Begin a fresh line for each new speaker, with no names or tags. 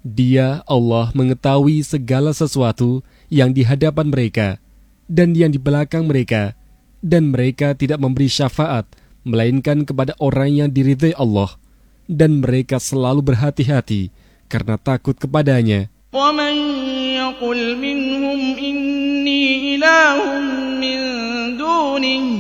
Dia, Allah, mengetahui segala sesuatu yang di hadapan mereka dan yang di belakang mereka, dan mereka tidak memberi syafaat melainkan kepada orang yang diridhai Allah, dan mereka selalu berhati-hati karena takut kepadanya.
وَمَنْ يَقُلْ مِنْهُمْ إِنِّي إِلَٰهٌ مِّن دُونِهِ